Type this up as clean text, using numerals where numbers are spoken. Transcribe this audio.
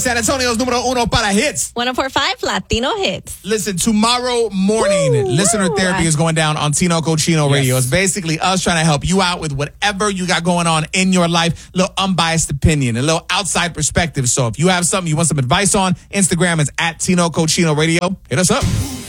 San Antonio's numero uno para hits. 104.5 Latino Hits. Listen, tomorrow morning, listener therapy is going down on Tino Cochino Radio. It's basically us trying to help you out with whatever you got going on in your life. A little unbiased opinion, a little outside perspective. So if you have something you want some advice on, Instagram is at Tino Cochino Radio. Hit us up.